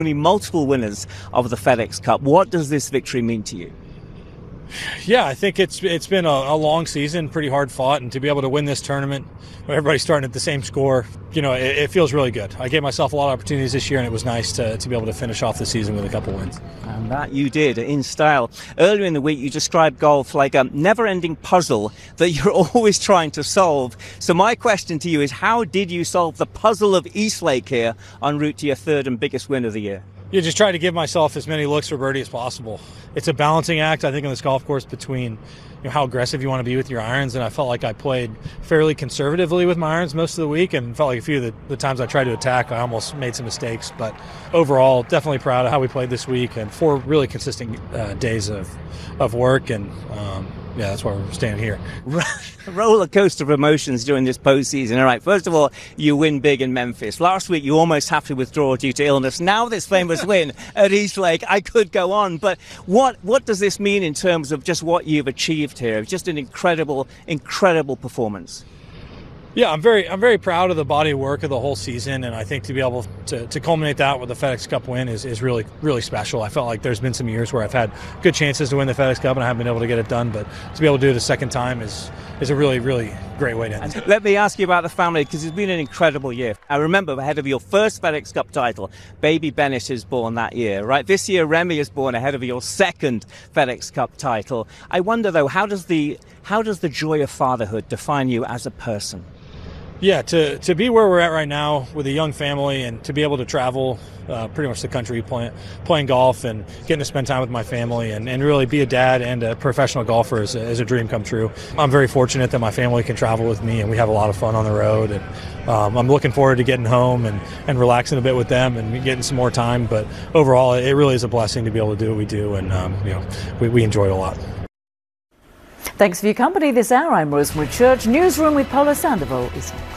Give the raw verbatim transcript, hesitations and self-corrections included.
multiple winners of the FedEx Cup. What does this victory mean to you? Yeah, I think it's it's been a, a long season, pretty hard fought, and to be able to win this tournament, where everybody's starting at the same score, you know, it, it feels really good. I gave myself a lot of opportunities this year, and it was nice to, to be able to finish off the season with a couple wins. And that you did in style. Earlier in the week, you described golf like a never-ending puzzle that you're always trying to solve. So my question to you is, how did you solve the puzzle of Eastlake here en route to your third and biggest win of the year? You just try to give myself as many looks for birdie as possible. It's a balancing act, I think, on this golf course between, you know, how aggressive you want to be with your irons, and I felt like I played fairly conservatively with my irons most of the week, and felt like a few of the, the times I tried to attack, I almost made some mistakes. But overall, definitely proud of how we played this week, and four really consistent uh, days of, of work, and um, yeah, that's why we're standing here. Roller coaster of emotions during this postseason. All right, first of all, you win big in Memphis. Last week, you almost have to withdraw due to illness. Now this famous win at Eastlake. I could go on, but what what does this mean in terms of just what you've achieved here? Just an incredible, incredible performance. Yeah, I'm very I'm very proud of the body of work of the whole season, and I think to be able to, to culminate that with the FedEx Cup win is, is really, really special. I felt like there's been some years where I've had good chances to win the FedEx Cup and I haven't been able to get it done, but to be able to do it a second time is is a really, really great way to end it. Let me ask you about the family, because it's been an incredible year. I remember ahead of your first FedEx Cup title, baby Bennett is born that year, right? This year, Remy is born ahead of your second FedEx Cup title. I wonder, though, how does the how does the joy of fatherhood define you as a person? Yeah, to, to be where we're at right now with a young family, and to be able to travel uh, pretty much the country playing, playing golf and getting to spend time with my family, and, and really be a dad and a professional golfer is a, is a dream come true. I'm very fortunate that my family can travel with me, and we have a lot of fun on the road. And um, I'm looking forward to getting home and, and relaxing a bit with them and getting some more time. But overall, it really is a blessing to be able to do what we do, and um, you know, we, we enjoy it a lot. Thanks for your company this hour. I'm Rosemary Church. Newsroom with Paula Sandoval is